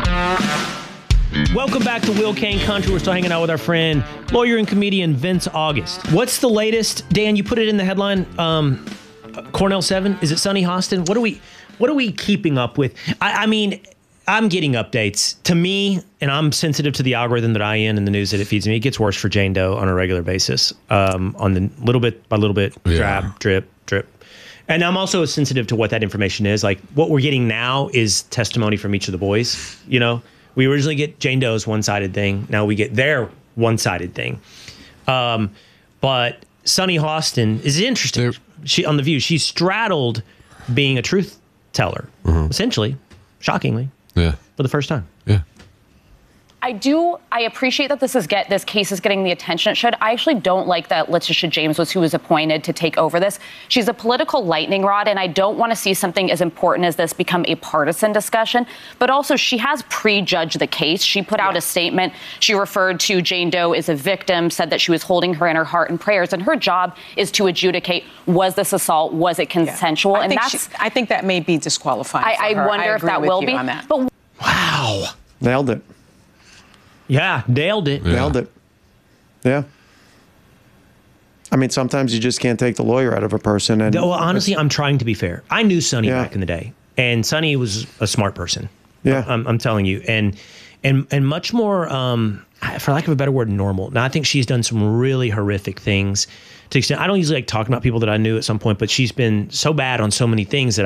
Welcome back to Will Kane Country. We're still hanging out with our friend, lawyer and comedian Vince August. What's the latest? Dan, you put it in the headline. Cornell 7. Is it Sonny Hostin? What are we keeping up with? I mean, I'm getting updates. To me, and I'm sensitive to the algorithm that I in and the news that it feeds me. It gets worse for Jane Doe on a regular basis. On the little bit by little bit, drip. And I'm also sensitive to what that information is. Like what we're getting now is testimony from each of the boys. You know, we originally get Jane Doe's one-sided thing. Now we get their one-sided thing. But Sonny Hostin is interesting. She on The View, she straddled being a truth teller, essentially, shockingly, for the first time. Yeah. I appreciate that this case is getting the attention it should. I actually don't like that Letitia James was who was appointed to take over this. She's a political lightning rod, and I don't want to see something as important as this become a partisan discussion. But also, she has prejudged the case. She put out a statement. She referred to Jane Doe as a victim, said that she was holding her in her heart and prayers, and her job is to adjudicate, was this assault, was it consensual? I think that may be disqualifying. I wonder if that will be. But wow. Nailed it. Yeah, nailed it. Nailed it. Yeah. I mean, sometimes you just can't take the lawyer out of a person. And well, honestly, I'm trying to be fair. I knew Sonny back in the day, and Sonny was a smart person. Yeah, I'm telling you, and much more, for lack of a better word, normal. Now, I think she's done some really horrific things. To the extent I don't usually like talking about people that I knew at some point, but she's been so bad on so many things that